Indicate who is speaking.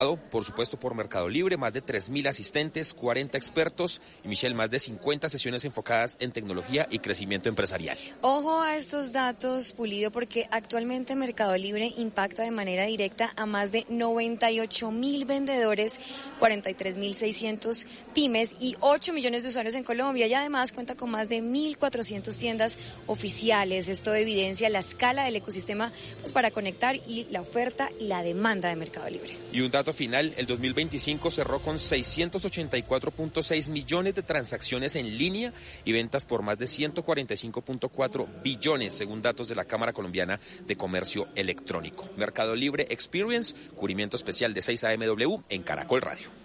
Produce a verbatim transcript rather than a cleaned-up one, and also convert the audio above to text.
Speaker 1: Por supuesto, por Mercado Libre, más de tres mil asistentes, cuarenta expertos y, Michelle, más de cincuenta sesiones enfocadas en tecnología y crecimiento empresarial.
Speaker 2: Ojo a estos datos, Pulido, porque actualmente Mercado Libre impacta de manera directa a más de noventa y ocho mil vendedores, cuarenta y tres mil seiscientos pymes y ocho millones de usuarios en Colombia, y además cuenta con más de mil cuatrocientas tiendas oficiales. Esto evidencia la escala del ecosistema, pues, para conectar y la oferta y la demanda de Mercado Libre.
Speaker 1: Y un dato final, el dos mil veinticinco cerró con seiscientos ochenta y cuatro punto seis millones de transacciones en línea y ventas por más de ciento cuarenta y cinco punto cuatro billones, según datos de la Cámara Colombiana de Comercio Electrónico. Mercado Libre Experience, cubrimiento especial de seis A M W en Caracol Radio.